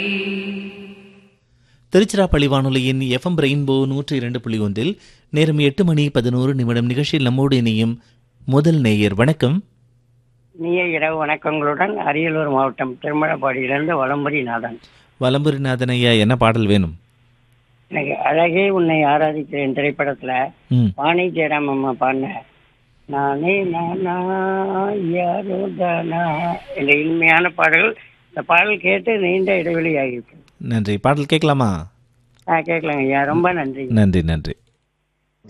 திருச்சிராப்பள்ளி வானொலியின் FM rainbow 102.1 நேரம் 8:11 நிகழ்ச்சியில் நம்மோடு இணையும் முதல் நேயர். வணக்கம். இனிய இரவு வணக்கங்களுடன் அரியலூர் மாவட்டம் திருமழபாடியிலிருந்து வலம்புரிநாதன். வலம்புரிநாதன் ஐயா, என்ன பாடல் வேணும்? எனக்கு அழகே உன்னை ஆராதிக்கிறேன் திரைப்படத்துல வாணி ஜெயராம் அம்மா பாடின நானே நானா யாரோ தானா என்ற இனிமையான பாடல்கள். இந்த பாடல் கேட்டு நீண்ட இடைவெளி ஆகியிருக்கு. நன்றி. பாடல் கேட்கலாமா? கேட்கலாங்க ஐயா, ரொம்ப நன்றி. நன்றி.